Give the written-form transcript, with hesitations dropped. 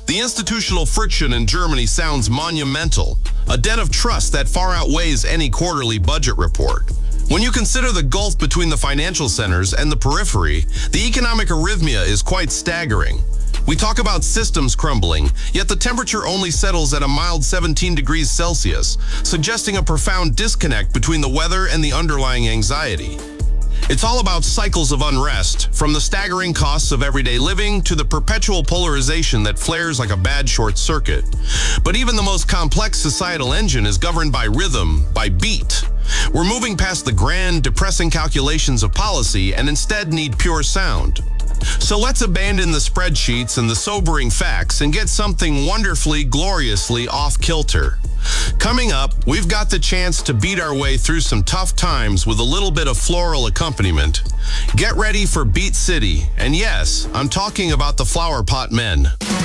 The institutional friction in Germany sounds monumental, a debt of trust that far outweighs any quarterly budget report. When you consider the gulf between the financial centers and the periphery, the economic arrhythmia is quite staggering. We talk about systems crumbling, yet the temperature only settles at a mild 17 degrees Celsius, suggesting a profound disconnect between the weather and the underlying anxiety. It's all about cycles of unrest, from the staggering costs of everyday living to the perpetual polarization that flares like a bad short circuit. But even the most complex societal engine is governed by rhythm, by beat. We're moving past the grand, depressing calculations of policy and instead need pure sound. So let's abandon the spreadsheets and the sobering facts and get something wonderfully, gloriously off-kilter. Coming up, we've got the chance to beat our way through some tough times with a little bit of floral accompaniment. Get ready for Beat City, and yes, I'm talking about the Flower Pot Men.